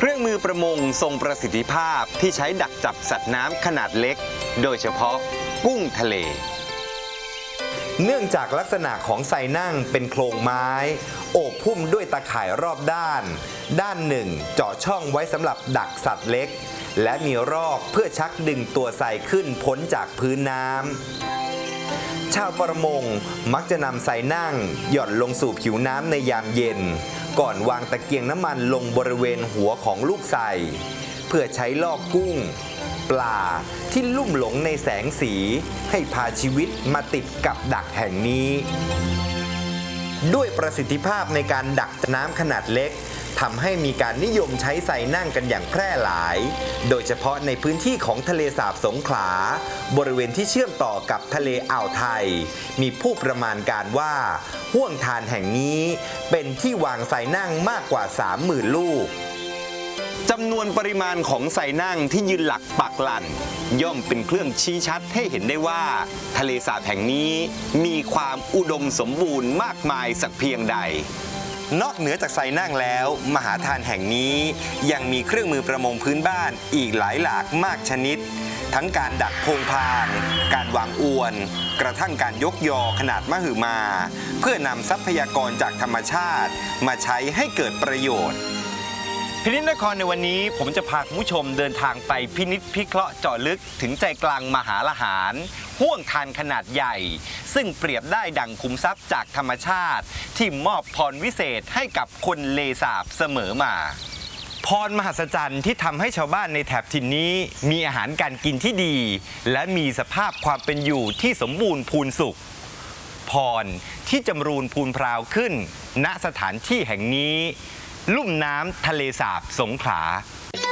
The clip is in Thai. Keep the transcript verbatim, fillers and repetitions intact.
เครื่องมือประมงทรงประสิทธิภาพที่ใช้ดักจับสัตว์น้ำขนาดเล็กโดยเฉพาะกุ้งทะเลเนื่องจากลักษณะของไซนั่งเป็นโครงไม้โอบหุ้มด้วยตาข่ายรอบด้านด้านหนึ่งเจาะช่องไว้สำหรับดักสัตว์เล็กและมีรอกเพื่อชักดึงตัวไซขึ้นพ้นจากพื้นน้ำชาวประมงมักจะนำไซนั่งหย่อนลงสู่ผิวน้ำในยามเย็นก่อนวางตะเกียงน้ำมันลงบริเวณหัวของลูกไซเพื่อใช้ล่อกุ้งปลาที่ลุ่มหลงในแสงสีให้พาชีวิตมาติดกับดักแห่งนี้ด้วยประสิทธิภาพในการดักน้ำขนาดเล็กทำให้มีการนิยมใช้ไซนั่งกันอย่างแพร่หลายโดยเฉพาะในพื้นที่ของทะเลสาบสงขลาบริเวณที่เชื่อมต่อกับทะเลอ่าวไทยมีผู้ประมาณการว่าห้วงทานแห่งนี้เป็นที่วางไซนั่งมากกว่า สามหมื่น ลูกจำนวนปริมาณของไซนั่งที่ยืนหลักปักหลันย่อมเป็นเครื่องชี้ชัดให้เห็นได้ว่าทะเลสาบแห่งนี้มีความอุดมสมบูรณ์มากมายสักเพียงใดนอกเหนือจากไซนั่งแล้วมหาทานแห่งนี้ยังมีเครื่องมือประมงพื้นบ้านอีกหลายหลากมากชนิดทั้งการดักโพงพางการวางอวนกระทั่งการยกยอขนาดมหึมาเพื่อนำทรัพยากรจากธรรมชาติมาใช้ให้เกิดประโยชน์พินิจนครในวันนี้ผมจะพาคุณผู้ชมเดินทางไปพินิจพิเคราะห์เจาะลึกถึงใจกลางมหาละหารห้วงทานขนาดใหญ่ซึ่งเปรียบได้ดั่งขุมทรัพย์จากธรรมชาติที่มอบพรวิเศษให้กับคนเลสาบเสมอมาพรมหัศจรรย์ที่ทำให้ชาวบ้านในแถบถิ่นนี้มีอาหารการกินที่ดีและมีสภาพความเป็นอยู่ที่สมบูรณ์พูนสุขพรที่จำรูนพูนพราวขึ้นณสถานที่แห่งนี้ลุ่มน้ำทะเลสาบสงขลา